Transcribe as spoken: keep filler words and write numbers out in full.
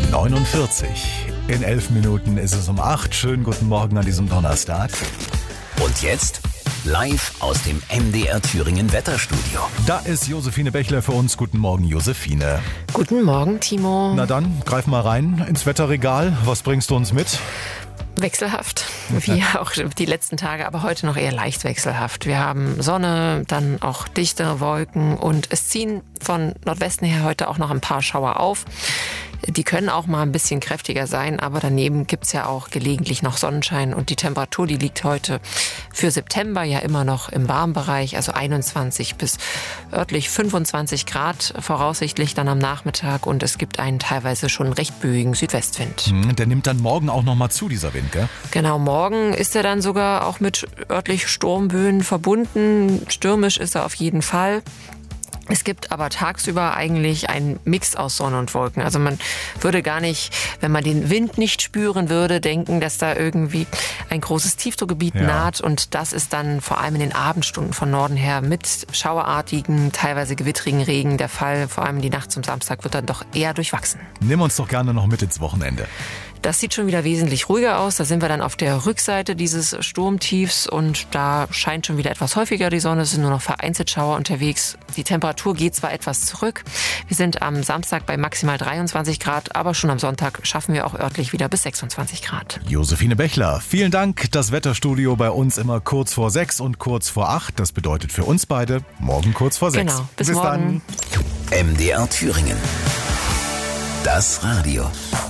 neunundvierzig. In elf Minuten ist es um acht. Schönen guten Morgen an diesem Donnerstag. Und jetzt live aus dem M D R Thüringen Wetterstudio. Da ist Josephine Bechler für uns. Guten Morgen, Josephine. Guten Morgen, Timo. Na dann, greif mal rein ins Wetterregal. Was bringst du uns mit? Wechselhaft, wie auch die letzten Tage, aber heute noch eher leicht wechselhaft. Wir haben Sonne, dann auch dichtere Wolken und es ziehen von Nordwesten her heute auch noch ein paar Schauer auf. Die können auch mal ein bisschen kräftiger sein, aber daneben gibt's ja auch gelegentlich noch Sonnenschein und die Temperatur, die liegt heute für September ja immer noch im Warmbereich, also einundzwanzig bis örtlich fünfundzwanzig Grad voraussichtlich dann am Nachmittag und es gibt einen teilweise schon recht böigen Südwestwind. Der nimmt dann morgen auch noch mal zu, dieser Wind, gell? Genau, morgen ist er dann sogar auch mit örtlich Sturmböen verbunden. Stürmisch ist er auf jeden Fall. Es gibt aber tagsüber eigentlich einen Mix aus Sonne und Wolken. Also man würde gar nicht, wenn man den Wind nicht spüren würde, denken, dass da irgendwie ein großes Tiefdruckgebiet ja. naht. Und das ist dann vor allem in den Abendstunden von Norden her mit schauerartigen, teilweise gewittrigen Regen der Fall. Vor allem die Nacht zum Samstag wird dann doch eher durchwachsen. Nimm uns doch gerne noch mit ins Wochenende. Das sieht schon wieder wesentlich ruhiger aus. Da sind wir dann auf der Rückseite dieses Sturmtiefs und da scheint schon wieder etwas häufiger die Sonne. Es sind nur noch vereinzelt Schauer unterwegs. Die Temperatur geht zwar etwas zurück. Wir sind am Samstag bei maximal dreiundzwanzig Grad, aber schon am Sonntag schaffen wir auch örtlich wieder bis sechsundzwanzig Grad. Josephine Bechler, vielen Dank. Das Wetterstudio bei uns immer kurz vor sechs und kurz vor acht. Das bedeutet für uns beide morgen kurz vor sechs. Genau, bis, bis morgen. dann. M D R Thüringen. Das Radio.